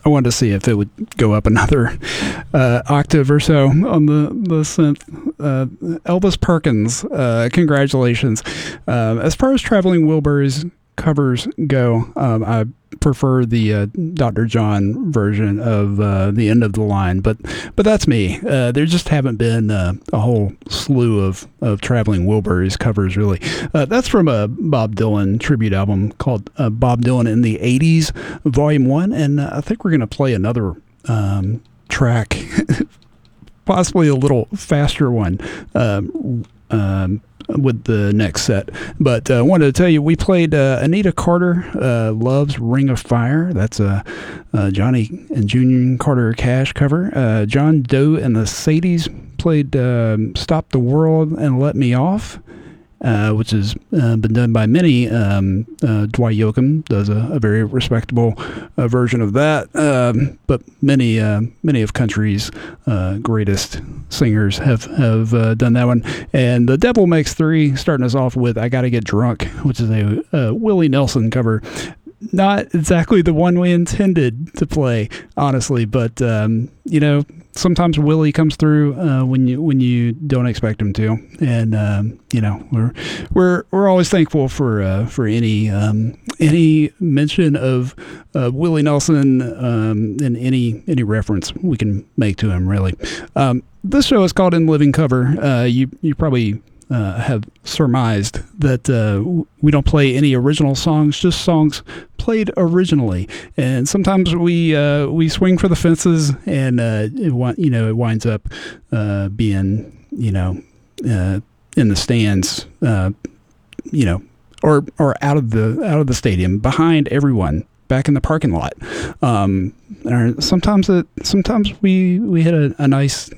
I wanted to see if it would go up another octave or so on the synth. Elvis Perkins, congratulations. As far as Traveling Wilburys covers go, I prefer the Dr. John version of the End of the Line, but that's me. There just haven't been a whole slew of Traveling Wilburys covers, really. That's from a Bob Dylan tribute album called Bob Dylan in the 80s, Volume 1, and I think we're going to play another track, possibly a little faster one, with the next set. But I wanted to tell you, we played Anita Carter, Love's Ring of Fire. That's a Johnny and Junior Carter Cash cover. John Doe and the Sadies played Stop the World and Let Me Off, which has been done by many. Dwight Yoakam does a very respectable version of that, but many of country's greatest singers have done that one. And The Devil Makes Three, starting us off with I Gotta Get Drunk, which is a Willie Nelson cover. Not exactly the one we intended to play, honestly, but sometimes Willie comes through when you don't expect him to, and we're always thankful for any mention of Willie Nelson and any reference we can make to him, really. This show is called In Living Cover. You probably have surmised that we don't play any original songs, just songs played originally. And sometimes we swing for the fences, and it winds up being in the stands, or out of the stadium behind everyone, back in the parking lot. Sometimes we hit a nice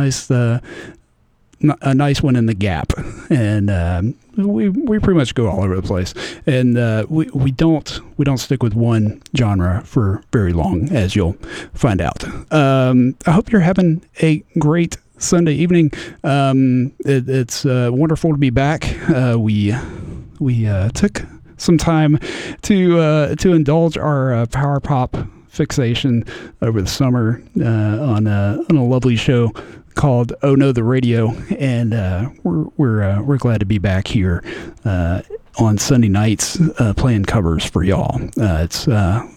one in the gap, and we pretty much go all over the place, and we don't stick with one genre for very long, as you'll find out. I hope you're having a great Sunday evening. It's wonderful to be back. We took some time to indulge our power pop fixation over the summer on a lovely show called Oh No, the Radio, and we're glad to be back here on Sunday nights playing covers for y'all. It's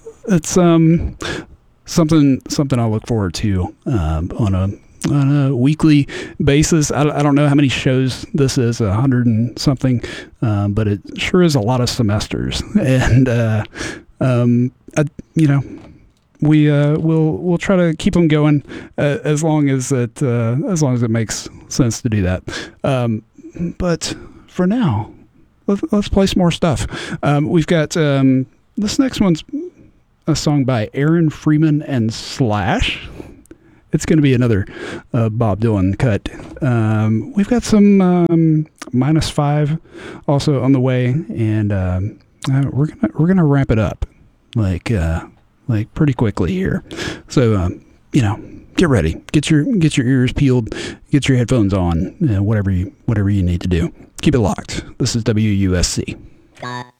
something I look forward to on a weekly basis. I don't know how many shows this is, 100 and something, but it sure is a lot of semesters, and we'll try to keep them going as long as it makes sense to do that. But for now, let's play some more stuff. We've got this next one's a song by Aaron Freeman and Slash. It's going to be another Bob Dylan cut. We've got some -5 also on the way, and we're gonna wrap it up like pretty quickly here. So get ready, get your ears peeled, get your headphones on, whatever you need to do. Keep it locked. This is WUSC.